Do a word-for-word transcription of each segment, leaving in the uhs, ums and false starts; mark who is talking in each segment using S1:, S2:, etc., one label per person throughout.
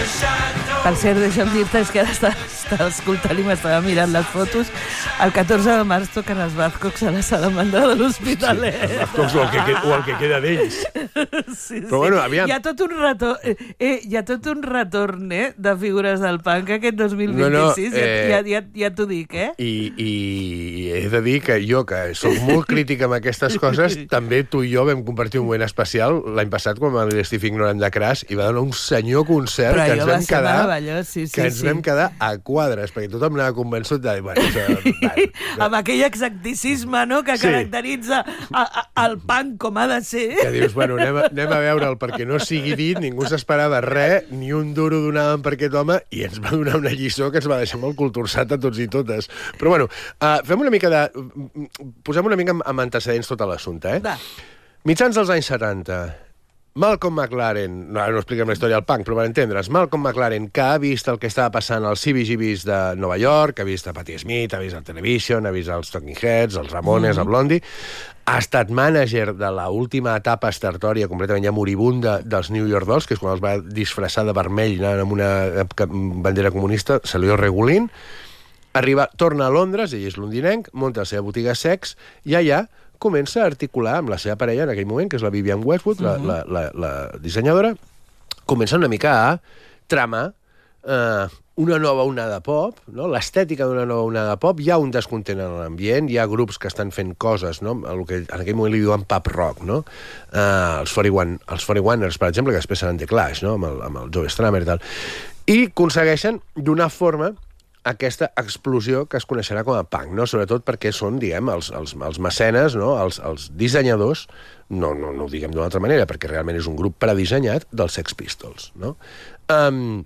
S1: Per cert, deixa'm dir-te, és que ara estava, estava escoltant i m'estava mirant les fotos. El catorze de març toquen els Babcocks a la Salamandra de l'Hospitalet.
S2: Sí, els Babcocks o el que, queda, o el que queda d'ells.
S1: Sí,
S2: Però bueno, aviam...
S1: Hi ha tot un retorn, eh, eh, hi ha tot un retorn eh, de figures del punk aquest dos mil vint-i-sis, no, no, eh... ja, ja, ja t'ho dic, eh?
S2: I, I he de dir que jo, que soc molt crític amb aquestes coses, també tu i jo vam compartir un moment especial l'any passat quan vam l'estiu ignorant de Crash i va donar un senyor concert
S1: Però
S2: que ens vam quedar...
S1: Sí, sí,
S2: que ens
S1: sí.
S2: vam quedar a quadres, perquè tothom anava convençut de... Bueno, això, bueno,
S1: amb aquell exacticisme, no?, que sí. caracteritza a, a, el punk com ha de ser.
S2: Que dius, bueno, anem a, anem a veure'l perquè no sigui dit, ningú s'esperava res, ni un duro donàvem per aquest home, i ens va donar una lliçó que ens va deixar molt cultursat a tots i totes. Però bueno, uh, fem una mica de... Posem una mica amb antecedents tot l'assumpte, eh?
S1: Va.
S2: Mitjans dels anys setanta... Malcolm McLaren, no, no expliquem la història del punk, però per entendre's, Malcolm McLaren, que ha vist el que estava passant als C B G Bs de Nova York, ha vist a Patti Smith, ha vist el Television, ha vist els Talking Heads, els Ramones, mm-hmm. el Blondie, ha estat mànager de l'última etapa estatòria completament ja moribunda dels New York Dolls, que és quan els va disfressar de vermell anant amb una bandera comunista, Celio Regulin, arriba, torna a Londres, ell és londinenc, munta la seva botiga sex, i allà comença a articular amb la seva parella en aquell moment, que és la Vivienne Westwood, uh-huh. la, la, la, la dissenyadora, comença una mica a tramar eh, una nova onada pop, no? L'estètica d'una nova onada pop. Hi ha un descontent en l'ambient, hi ha grups que estan fent coses, no? El que en aquell moment li diuen pop rock, no? Eh, els quaranta-oners, per exemple, que després seran The Clash, no? Amb el, amb el Joe Strummer i tal. I aconsegueixen donar forma aquesta explosió que es coneixerà com a punk, no? Sobretot perquè són, diguem, els, els, els mecenes, no? els, els dissenyadors, no, no, no ho diguem d'una altra manera, perquè realment és un grup predissenyat dels Sex Pistols, no? Um,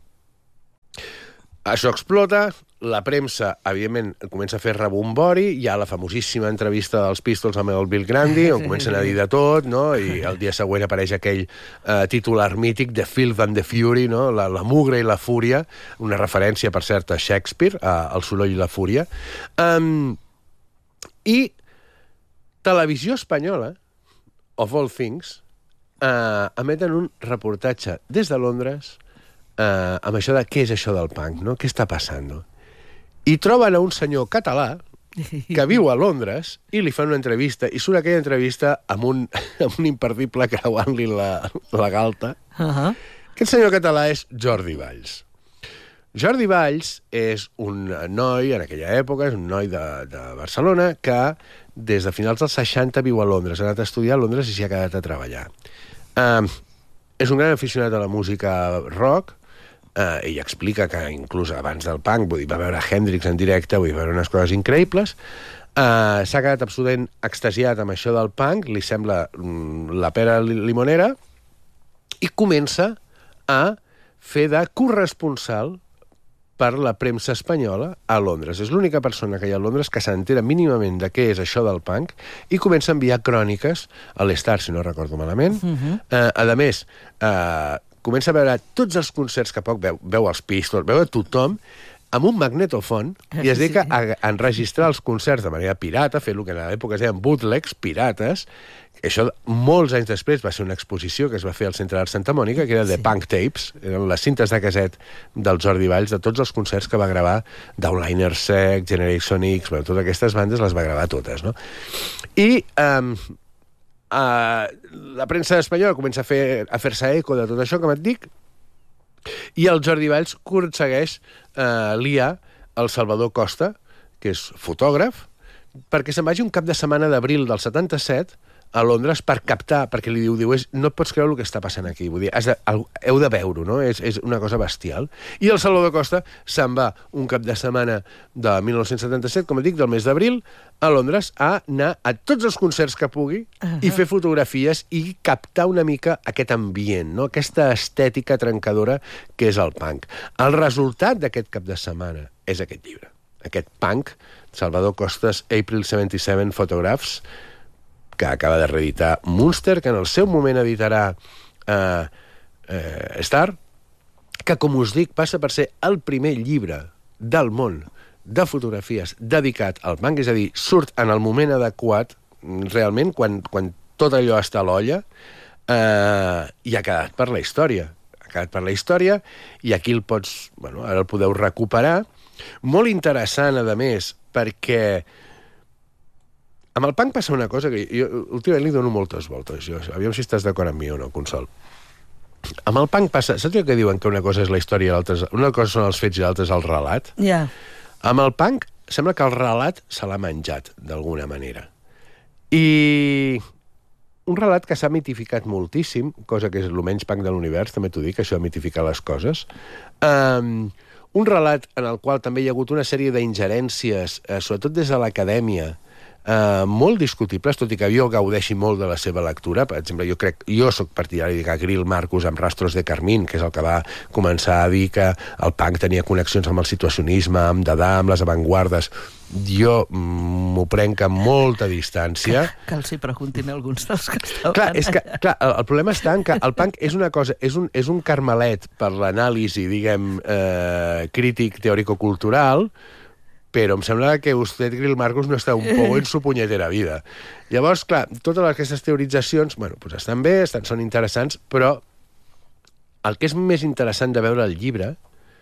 S2: això explota, la premsa, evidentment, comença a fer rebombori, hi ha la famosíssima entrevista dels Pistols amb el Bill Grundy, on comencen a dir de tot, no? I el dia següent apareix aquell eh, titular mític, The Filth and the Fury, no? La, la mugre i la fúria, una referència, per cert, a Shakespeare, a El soroll i la fúria. Um, I Televisió Espanyola, of all things, eh, emeten un reportatge des de Londres eh, amb això de què és això del punk, no? Què està passant, no? I troben a un senyor català que viu a Londres i li fan una entrevista, i surt aquella entrevista amb un, amb un imperdible creuant-li la, la galta. Uh-huh. Aquest senyor català és Jordi Valls. Jordi Valls és un noi, en aquella època, és un noi de, de Barcelona, que des de finals dels seixanta viu a Londres, ha anat a estudiar a Londres i s'hi ha quedat a treballar. Uh, és un gran aficionat a la música rock. Uh, ell explica que inclús abans del punk, vull dir, va veure Hendrix en directe, vull dir, va veure unes coses increïbles. Uh, s'ha quedat absolutament extasiat amb això del punk, li sembla mm, la pera limonera, i comença a fer de corresponsal per la premsa espanyola a Londres. És l'única persona que hi ha a Londres que s'entera mínimament de què és això del punk i comença a enviar cròniques a l'Star, si no recordo malament. Uh-huh. Uh, a més, uh, comença a veure tots els concerts que poc veu, veu els Pistols, veu a tothom, amb un magnetofon, i es dedica a, a enregistrar els concerts de manera pirata, fer el que en l'època es deien bootlegs, pirates. Això, molts anys després, va ser una exposició que es va fer al Centre d'Art Santa Mònica, que era The sí. Punk Tapes, eren les cintes de casset del Jordi Valls, de tots els concerts que va gravar d'Outlander Sec, Generation X, bueno, totes aquestes bandes les va gravar totes, no? I... Um, Uh, la premsa espanyola comença a fer a fer-se eco de tot això, com et dic, i el Jordi Valls aconsegueix uh, liar el Salvador Costa, que és fotògraf, perquè se'n vagi un cap de setmana d'abril del setanta-set a Londres per captar, perquè li diu, diu és, no et pots creure el que està passant aquí, vull dir, has de, heu de veure-ho, no? És, és una cosa bestial. I el Salvador Costa se'n va un cap de setmana de mil nou-cents setanta-set, com et dic, del mes d'abril, a Londres, a anar a tots els concerts que pugui uh-huh. i fer fotografies i captar una mica aquest ambient, no? Aquesta estètica trencadora que és el punk. El resultat d'aquest cap de setmana és aquest llibre, aquest punk, Salvador Costa's April setanta-set Photographs, que acaba de reeditar Munster, que en el seu moment editarà eh, eh, Star, que, com us dic, passa per ser el primer llibre del món de fotografies dedicat al punk, és a dir, surt en el moment adequat, realment, quan, quan tot allò està a l'olla, eh, i ha quedat per la història. ha quedat per la història, i aquí el pots, bueno, ara el podeu recuperar. Molt interessant, a més, perquè amb el punk passa una cosa que jo últimament li dono moltes voltes. Jo, aviam si estàs d'acord amb mi o no, Consol. Amb el punk passa... Saps que diuen que una cosa és la història i l'altra... Una cosa són els fets i l'altra és el relat?
S1: Ja. Yeah.
S2: Amb el punk sembla que el relat se l'ha menjat, d'alguna manera. I un relat que s'ha mitificat moltíssim, cosa que és el menys punk de l'univers, també t'ho dic, això de mitificar les coses. Um, un relat en el qual també hi ha hagut una sèrie d'ingerències, eh, sobretot des de l'acadèmia, Uh, molt discutibles, tot i que jo gaudeixi molt de la seva lectura. Per exemple, jo crec, jo soc partidari de Gabriel Marcus amb Rastros de Carmín, que és el que va començar a dir que el punk tenia connexions amb el situacionisme, amb Dada, amb les avantguardes. Jo m'ho prenc amb molta distància.
S1: Que, que els hi preguntin alguns dels que estaven
S2: clar, és que, clar, el, el problema està en que el punk és una cosa, és un, és un carmelet per l'anàlisi, diguem, eh, crític teòrico-cultural, però em sembla que usted, Grill Marcus, no està un poc en su punyetera vida. Llavors, clar, totes aquestes teoritzacions, bueno, pues estan bé, estan, són interessants, però el que és més interessant de veure el llibre,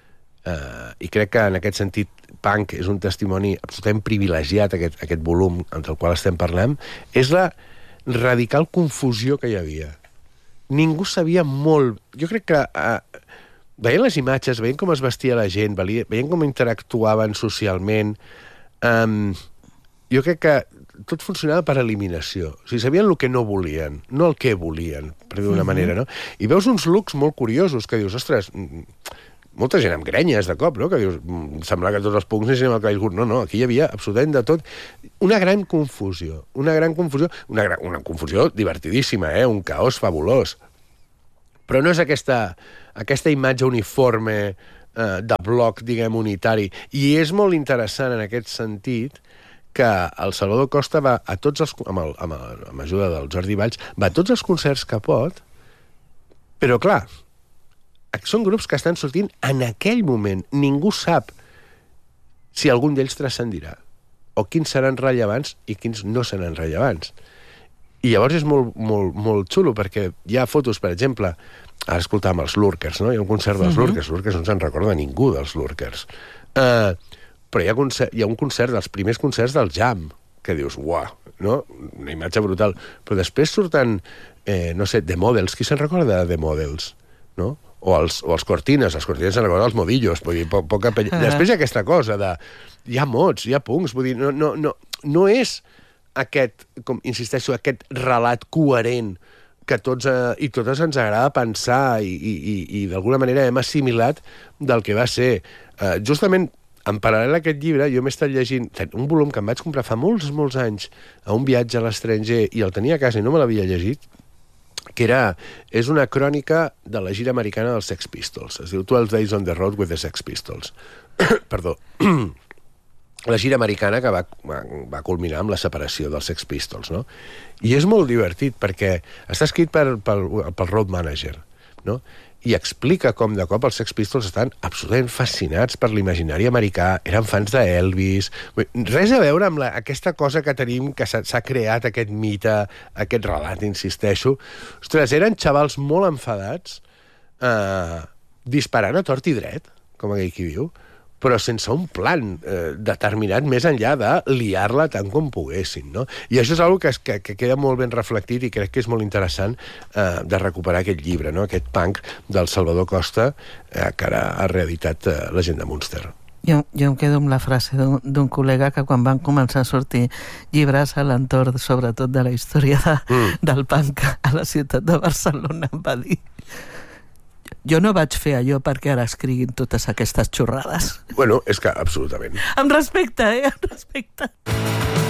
S2: eh, i crec que en aquest sentit Punk és un testimoni absolutament privilegiat, aquest, aquest volum entre el qual estem parlant, és la radical confusió que hi havia. Ningú sabia molt... Jo crec que... Eh, veient les imatges, veient com es vestia la gent, veient com interactuaven socialment, um, jo crec que tot funcionava per eliminació. O sigui, sabien el que no volien, no el que volien, per dir d'una mm-hmm. manera, no? I veus uns looks molt curiosos, que dius, ostres, molta gent amb grenyes de cop, no? Que dius, sembla que tots els punts anessin amb el cabell curt. No, no, aquí hi havia absolutament de tot. Una gran confusió, una gran confusió, una, gran, una confusió divertidíssima, eh? Un caos fabulós. Però no és aquesta, aquesta imatge uniforme eh, de bloc, diguem, unitari. I és molt interessant en aquest sentit que el Salvador Costa va a tots els... amb, el, amb, el, amb ajuda del Jordi Valls, va a tots els concerts que pot, però clar, són grups que estan sortint en aquell moment. Ningú sap si algun d'ells transcendirà, o quins seran rellevants i quins no seran rellevants. I llavors és molt, molt, molt xulo, perquè hi ha fotos, per exemple, ara escoltàvem els Lurkers, no? Hi ha un concert dels uh-huh. Lurkers, els Lurkers no se'n recorda ningú dels Lurkers. Uh, però hi ha, concert, hi ha un concert dels primers concerts del Jam, que dius, uah, no? Una imatge brutal. Però després surten, eh, no sé, The Models, qui se'n recorda de The Models? No? O els, o els Cortines, els Cortines se'n recorden els Modillos, vull dir, po poca pell... uh-huh. Després hi ha aquesta cosa de... Hi ha mots, hi ha punks, vull dir, no, no, no, no és... aquest, com insisteixo, aquest relat coherent que tots eh, i totes ens agrada pensar i, i, i, i d'alguna manera hem assimilat del que va ser. Eh, justament, en paral·lel a aquest llibre, jo m'he estat llegint un volum que em vaig comprar fa molts, molts anys a un viatge a l'estranger i el tenia a casa i no me l'havia llegit, que era, és una crònica de la gira americana dels Sex Pistols. Es diu twelve days on the road with the Sex Pistols. Perdó. La gira americana que va, va, va culminar amb la separació dels Sex Pistols, no? I és molt divertit perquè està escrit per, per, pel road manager, no? I explica com de cop els Sex Pistols estan absolutament fascinats per l'imaginari americà, eren fans d'Elvis... Res a veure amb la, aquesta cosa que tenim, que s'ha creat aquest mite, aquest relat, insisteixo. Ostres, eren xavals molt enfadats, eh, disparant a tort i dret, com aquell qui diu, però sense un plan eh, determinat més enllà de liar-la tant com poguessin, no? I això és una cosa que, que queda molt ben reflectit i crec que és molt interessant eh, de recuperar aquest llibre, no? Aquest punk del Salvador Costa eh, que ara ha reeditat eh, la gent de Munster.
S1: Jo, jo em quedo amb la frase d'un col·lega que quan van començar a sortir llibres a l'entorn, sobretot de la història de, mm. del punk a la ciutat de Barcelona, em va dir: jo no vaig fer allò perquè ara escriguin totes aquestes xorrades.
S2: Bueno, és que absolutament.
S1: Amb respecte, eh? Amb respecte.